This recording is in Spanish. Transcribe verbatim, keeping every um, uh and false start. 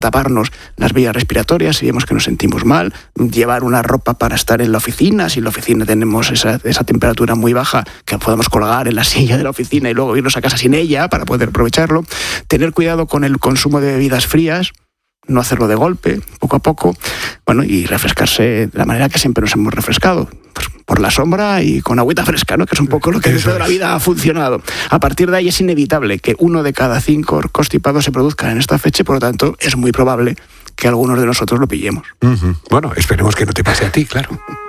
taparnos las vías respiratorias si vemos que nos sentimos mal, llevar una ropa para estar en la oficina, si en la oficina tenemos esa, esa temperatura muy baja, que podamos colgar en la silla de la oficina y luego irnos a casa sin ella para poder aprovecharlo, tener cuidado con el consumo de bebidas frías, no hacerlo de golpe, poco a poco, bueno, y refrescarse de la manera que siempre nos hemos refrescado, pues por la sombra y con agüita fresca, ¿no? Que es un poco lo que de toda la vida ha funcionado. A partir de ahí es inevitable que uno de cada cinco constipados se produzcan en esta fecha y, por lo tanto, es muy probable que algunos de nosotros lo pillemos. Uh-huh. Bueno, esperemos que no te pase a ti, claro.